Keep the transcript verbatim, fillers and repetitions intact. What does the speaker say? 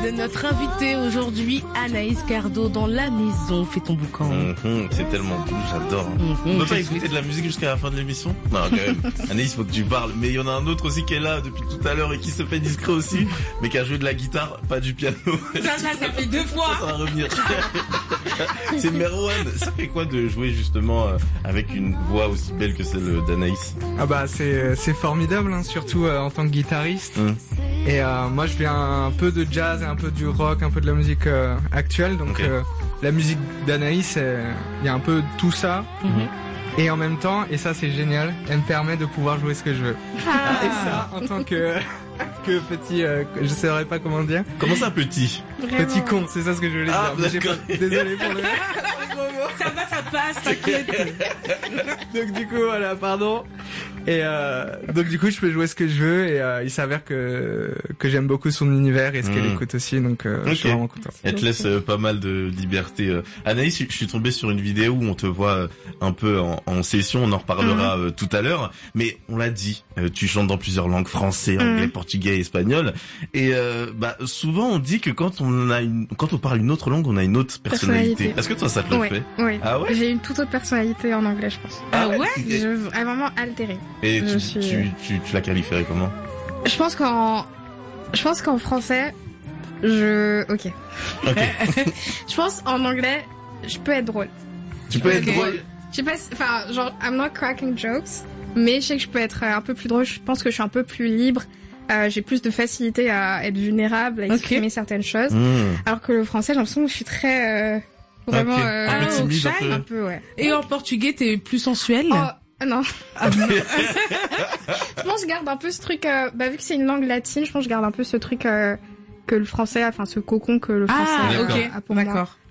de notre invitée aujourd'hui, Anaïs Cardo, dans la maison. Fais ton boucan. Mmh, c'est tellement doux, j'adore. Mmh, On peut pas écouter de la musique jusqu'à la fin de l'émission? Non, quand même. Anaïs, faut que tu parles. Mais il y en a un autre aussi qui est là depuis tout à l'heure et qui se fait discret aussi, mais qui a joué de la guitare, pas du piano. Ça, ça, ça fait deux fois. Ça, ça va revenir. C'est Merwan. Ça fait quoi de jouer justement avec une voix aussi belle que celle d'Anaïs? Ah bah c'est c'est formidable, hein, surtout euh, en tant que guitariste. Mmh. Et euh, moi je viens un peu de jazz, un peu du rock, un peu de la musique euh, actuelle, donc okay. euh, la musique d'Anaïs, il y a un peu tout ça. Mmh. Et en même temps, et ça c'est génial, elle me permet de pouvoir jouer ce que je veux. Ah. Et ça, en tant que que petit, euh, je saurais pas comment dire. Comment ça petit? Vraiment. Petit con, c'est ça ce que je voulais ah, dire. Pas... Désolé pour le. Ça va, ça passe, t'inquiète. Donc du coup voilà, pardon. Et euh, donc du coup je peux jouer ce que je veux et euh, il s'avère que que j'aime beaucoup son univers et ce mmh. qu'elle écoute aussi, donc euh, okay. je suis vraiment content. Elle te laisse euh, pas mal de liberté. Euh. Anaïs, je suis tombé sur une vidéo où on te voit un peu en, en session, on en reparlera mmh. euh, tout à l'heure, mais on l'a dit, euh, tu chantes dans plusieurs langues, français, anglais, mmh. portugais, espagnol, et euh, bah souvent on dit que quand on a une, quand on parle une autre langue, on a une autre personnalité. personnalité. Est-ce que toi ça te le oui, fait? Oui. Ah ouais? J'ai une toute autre personnalité en anglais, je pense. Ah ouais? Je veux vraiment altérer. Et tu, suis... tu, tu, tu l'as qualifierais comment? Je pense qu'en, je pense qu'en français, je, ok. Ok. Je pense en anglais, je peux être drôle. Tu peux okay. être drôle? Je sais pas, enfin, genre, I'm not cracking jokes, mais je sais que je peux être un peu plus drôle. Je pense que je suis un peu plus libre. Euh, j'ai plus de facilité à être vulnérable, à exprimer okay. certaines choses. Mmh. Alors que le français, j'ai l'impression que je suis très, euh, vraiment, okay. euh, un peu timide, un peu. un peu, ouais. Et en portugais, t'es plus sensuel? Oh, non. Ah, je pense que je garde un peu ce truc, euh, bah, vu que c'est une langue latine, je pense que je garde un peu ce truc, euh, que le français, enfin, ce cocon que le français ah, a, okay. a pour moi. D'accord.